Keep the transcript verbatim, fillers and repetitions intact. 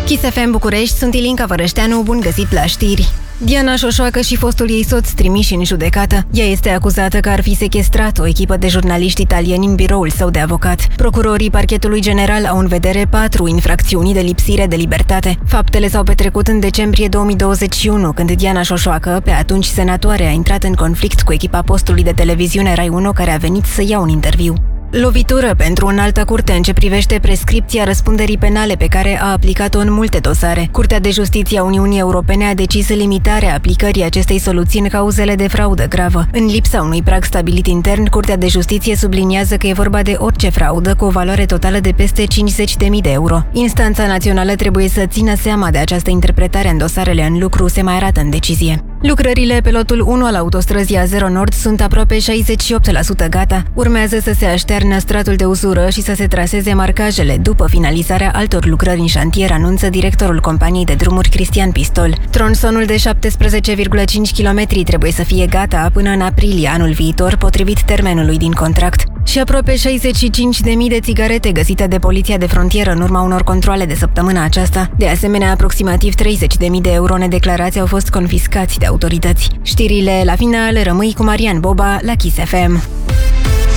Kiss F M București, sunt Ilinca Vărășteanu, bun găsit la știri. Diana Șoșoacă și fostul ei soț trimiși în judecată. Ea este acuzată că ar fi sechestrat o echipă de jurnaliști italieni în biroul său de avocat. Procurorii Parchetului General au în vedere patru infracțiuni de lipsire de libertate. Faptele s-au petrecut în decembrie două mii douăzeci și unu, când Diana Șoșoacă, pe atunci senatoare, a intrat în conflict cu echipa postului de televiziune Rai unu, care a venit să ia un interviu. Lovitură pentru înaltă curte în ce privește prescripția răspunderii penale pe care a aplicat-o în multe dosare. Curtea de Justiție a Uniunii Europene a decis limitarea aplicării acestei soluții în cauzele de fraudă gravă. În lipsa unui prag stabilit intern, Curtea de Justiție subliniază că e vorba de orice fraudă cu o valoare totală de peste cincizeci de mii de euro. Instanța națională trebuie să țină seama de această interpretare în dosarele în lucru, se mai arată în decizie. Lucrările pe lotul unu al autostrăzii A zero Nord sunt aproape șaizeci și opt la sută gata. Urmează să se așternă stratul de uzură și să se traseze marcajele după finalizarea altor lucrări în șantier, anunță directorul companiei de drumuri Cristian Pistol. Tronsonul de șaptesprezece virgulă cinci kilometri trebuie să fie gata până în aprilie anul viitor, potrivit termenului din contract. Și aproape șaizeci și cinci de mii de țigarete găsite de poliția de frontieră în urma unor controale de săptămâna aceasta. De asemenea, aproximativ treizeci de mii de euro nedeclarați au fost confiscați de autorități. Știrile la final, rămâi cu Marian Boba la Kiss F M.